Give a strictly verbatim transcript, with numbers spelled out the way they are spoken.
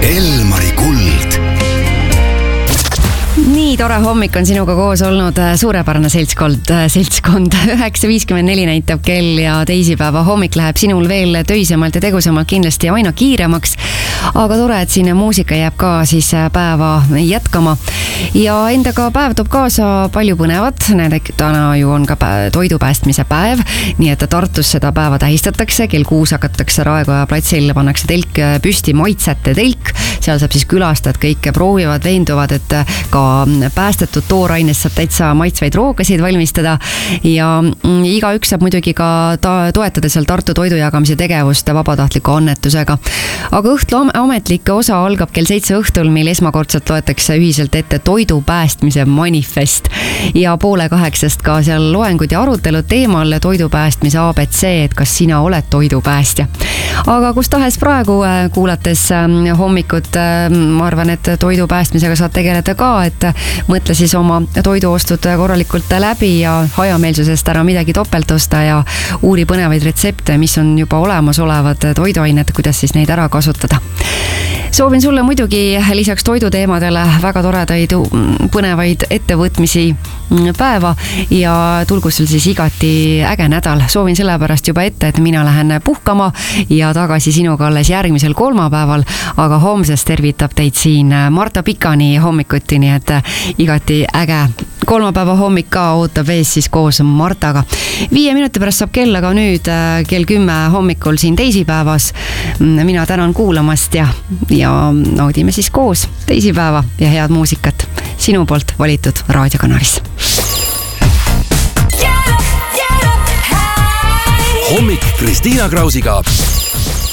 Elmari Kuld. Nii tore hommik on sinuga koos olnud, suurepärane seltskond, seltskond. üheksa viiskümmend neli näitab kell ja teisipäeva hommik läheb sinul veel töisemalt ja tegusemalt kindlasti aina kiiremaks. Aga tore, et siin muusika jääb ka siis päeva jätkama. Ja endaga päev toob kaasa palju põnevat. Näedek, täna ju on ka toidupäästmise päev, nii et Tartus seda päeva tähistatakse. Kell kuus hakatakse Raekoja platsil, pannakse telk püsti, maitsete telk. Seal saab siis külastajad kõik proovivad, veenduvad, et ka päästetud toorainest saab täitsa maitsvaid roogasid valmistada ja iga üks saab muidugi ka ta- toetada seal Tartu toidujagamise tegevust vabatahtliku annetusega. Aga õhtu ametlik osa algab kell seitse õhtul, mil esmakordselt loetakse ühiselt ette toidu päästmise manifest ja poole kaheksast ka seal loengud ja arutelud teemal toidu päästmise A B C, et kas sina oled toidupäästja. Aga kus tahes praegu kuulates hommikut, ma arvan, et toidu päästmisega saad tegeleda ka, et mõtle siis oma toiduostud korralikult läbi ja hajameelsusest ära midagi topelt osta ja uuri põnevaid retsepte, mis on juba olemasolevad toiduained, kuidas siis neid ära kasutada. Soovin sulle muidugi lisaks toiduteemadele väga toredaid põnevaid ettevõtmisi päeva ja tulgu sul siis igati äge nädal. Soovin sellepärast juba ette, et mina lähen puhkama ja tagasi sinuga alles järgmisel kolmapäeval, aga homsest tervitab teid siin Marta Pikani hommikuti, nii et igati äge kolmapäeva hommik ka ootab ees siis koos Martaga. Viie minuti pärast saab kell, aga nüüd kell kümme hommikul siin teisipäevas. Mina tänan kuulamast ja, ja naudime siis koos teisipäeva ja head muusikat sinu poolt valitud raadiokanalis. Hommik Kristiina Krausiga.